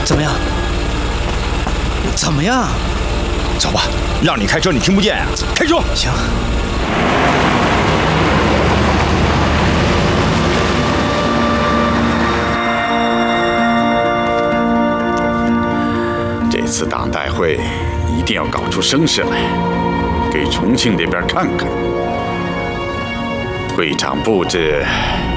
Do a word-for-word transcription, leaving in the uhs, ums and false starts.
怎么样？怎么样？ 走吧，让你开车你听不见啊！开车。 行。 这次党代会一定要搞出声势来，给重庆那边看看。会场布置